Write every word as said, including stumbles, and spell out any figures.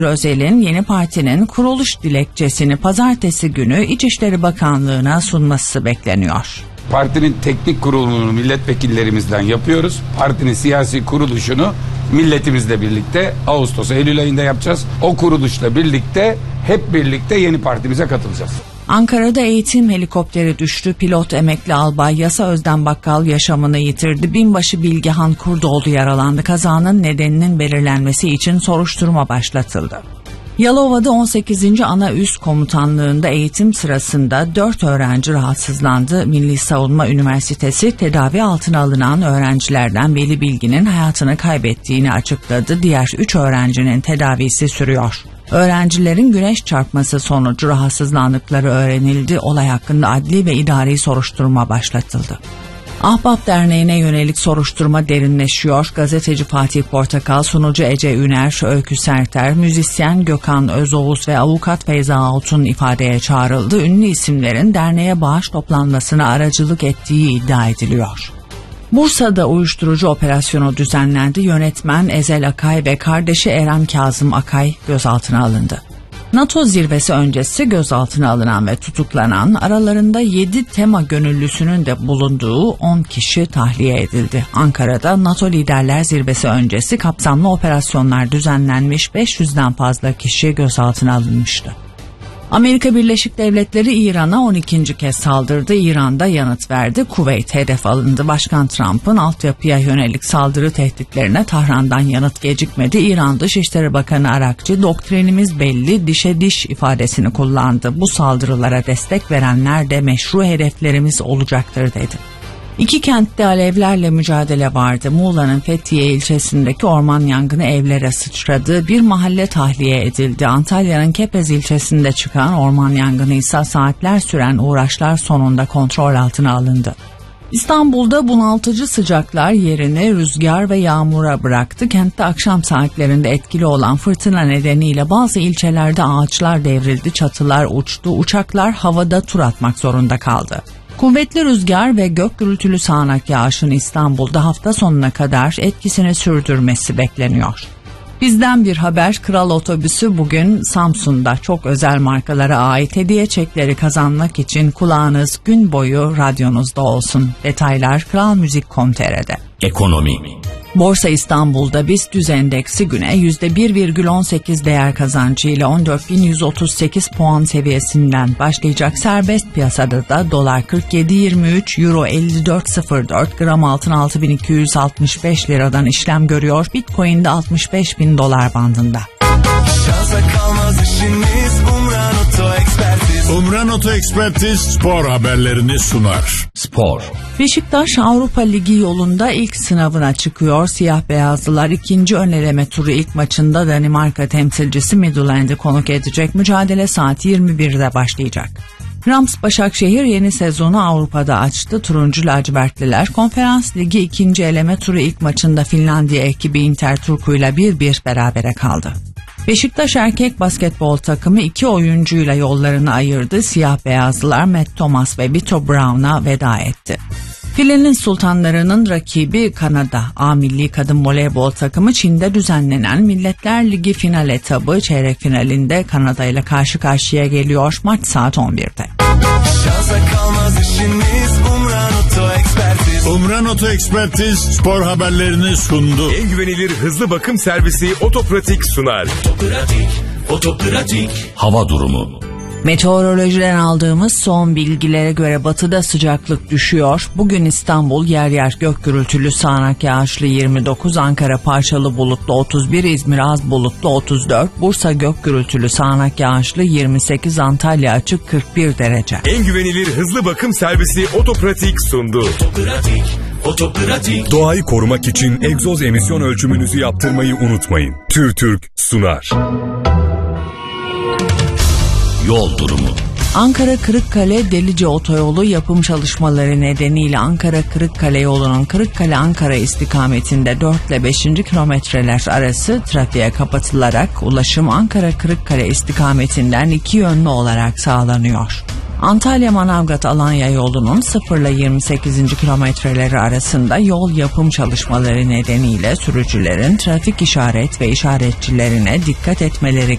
Özel'in yeni partinin kuruluş dilekçesini pazartesi günü İçişleri Bakanlığı'na sunması bekleniyor. Partinin teknik kurulunu milletvekillerimizden yapıyoruz. Partinin siyasi kuruluşunu milletimizle birlikte Ağustos Eylül ayında yapacağız. O kuruluşla birlikte hep birlikte yeni partimize katılacağız. Ankara'da eğitim helikopteri düştü. Pilot emekli albay Yasa Özden Bakkal yaşamını yitirdi. Binbaşı Bilgehan Kurdoğlu yaralandı. Kazanın nedeninin belirlenmesi için soruşturma başlatıldı. Yalova'da on sekizinci Ana Üs Komutanlığı'nda eğitim sırasında dört öğrenci rahatsızlandı. Milli Savunma Üniversitesi tedavi altına alınan öğrencilerden Veli Bilgin'in hayatını kaybettiğini açıkladı. Diğer üç öğrencinin tedavisi sürüyor. Öğrencilerin güneş çarpması sonucu rahatsızlandıkları öğrenildi. Olay hakkında adli ve idari soruşturma başlatıldı. Ahbap Derneği'ne yönelik soruşturma derinleşiyor. Gazeteci Fatih Portakal, sunucu Ece Üner, Öykü Serter, müzisyen Gökhan Özoğuz ve avukat Feyza Altun ifadeye çağrıldı. Ünlü isimlerin derneğe bağış toplanmasına aracılık ettiği iddia ediliyor. Bursa'da uyuşturucu operasyonu düzenlendi. Yönetmen Ezel Akay ve kardeşi Eren Kazım Akay gözaltına alındı. NATO zirvesi öncesi gözaltına alınan ve tutuklanan aralarında yedi tema gönüllüsünün de bulunduğu on kişi tahliye edildi. Ankara'da NATO Liderler Zirvesi öncesi kapsamlı operasyonlar düzenlenmiş, beş yüzden fazla kişi gözaltına alınmıştı. Amerika Birleşik Devletleri İran'a on ikinci kez saldırdı. İran'da yanıt verdi. Kuveyt hedef alındı. Başkan Trump'ın altyapıya yönelik saldırı tehditlerine Tahran'dan yanıt gecikmedi. İran Dışişleri Bakanı Arakçı, doktrinimiz belli, dişe diş ifadesini kullandı. Bu saldırılara destek verenler de meşru hedeflerimiz olacaktır dedi. İki kentte alevlerle mücadele vardı. Muğla'nın Fethiye ilçesindeki orman yangını evlere sıçradı. Bir mahalle tahliye edildi. Antalya'nın Kepez ilçesinde çıkan orman yangını ise saatler süren uğraşlar sonunda kontrol altına alındı. İstanbul'da bunaltıcı sıcaklar yerini rüzgar ve yağmura bıraktı. Kentte akşam saatlerinde etkili olan fırtına nedeniyle bazı ilçelerde ağaçlar devrildi, çatılar uçtu, uçaklar havada tur atmak zorunda kaldı. Kuvvetli rüzgar ve gök gürültülü sağanak yağışın İstanbul'da hafta sonuna kadar etkisini sürdürmesi bekleniyor. Bizden bir haber, Kral Otobüsü bugün Samsun'da çok özel markalara ait hediye çekleri kazanmak için kulağınız gün boyu radyonuzda olsun. Detaylar kral müzik nokta com nokta tr'de. Ekonomi. Borsa İstanbul'da BIST endeksi güne yüzde bir virgül on sekiz değer kazancıyla on dört bin yüz otuz sekiz puan seviyesinden başlayacak. Serbest piyasada da dolar kırk yedi yirmi üç, euro elli dört sıfır dört, gram altın altı bin iki yüz altmış beş liradan işlem görüyor. Bitcoin'de altmış beş bin dolar bandında. Umran Oto Ekspertiz spor haberlerini sunar. Spor. Beşiktaş Avrupa Ligi yolunda ilk sınavına çıkıyor. Siyah beyazlılar ikinci ön eleme turu ilk maçında Danimarka temsilcisi Midtjylland'ı konuk edecek. Mücadele saat yirmi birde başlayacak. Rams Başakşehir yeni sezonu Avrupa'da açtı. Turuncu lacivertliler Konferans Ligi ikinci eleme turu ilk maçında Finlandiya ekibi Inter Turku'yla bir bir berabere kaldı. Beşiktaş erkek basketbol takımı iki oyuncuyla yollarını ayırdı. Siyah beyazlılar Matt Thomas ve Vito Brown'a veda etti. Filenin sultanlarının rakibi Kanada A Milli Kadın Voleybol takımı Çin'de düzenlenen Milletler Ligi final etabı çeyrek finalinde Kanada ile karşı karşıya geliyor. Maç saat on birde. Umran Oto Ekspertiz spor haberlerini sundu. En güvenilir hızlı bakım servisi Otopratik sunar. Otopratik, Otopratik. Hava durumu. Meteorolojiden aldığımız son bilgilere göre batıda sıcaklık düşüyor. Bugün İstanbul yer yer gök gürültülü sağanak yağışlı yirmi dokuz, Ankara parçalı bulutlu otuz bir, İzmir az bulutlu otuz dört, Bursa gök gürültülü sağanak yağışlı yirmi sekiz, Antalya açık kırk bir derece. En güvenilir hızlı bakım servisi Otopratik sundu. Otopratik, Otopratik. Doğayı korumak için egzoz emisyon ölçümünüzü yaptırmayı unutmayın. TÜRTÜRK sunar. Yol durumu. Ankara Kırıkkale Delice otoyolu yapım çalışmaları nedeniyle Ankara Kırıkkale yolunun Kırıkkale Ankara istikametinde dört ile beşinci kilometreler arası trafiğe kapatılarak ulaşım Ankara Kırıkkale istikametinden iki yönlü olarak sağlanıyor. Antalya-Manavgat-Alanya yolunun sıfır ile yirmi sekizinci kilometreleri arasında yol yapım çalışmaları nedeniyle sürücülerin trafik işaret ve işaretçilerine dikkat etmeleri